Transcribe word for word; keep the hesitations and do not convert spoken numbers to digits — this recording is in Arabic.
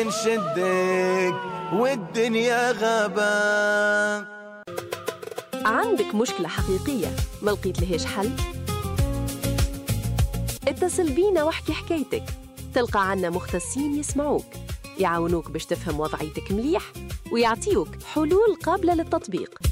نشدك والدنيا غابة. عندك مشكلة حقيقية ما لقيت لهاش حل؟ اتصل بينا واحكي حكايتك، تلقى عنا مختصين يسمعوك، يعاونوك باش تفهم وضعيتك مليح ويعطيوك حلول قابلة للتطبيق.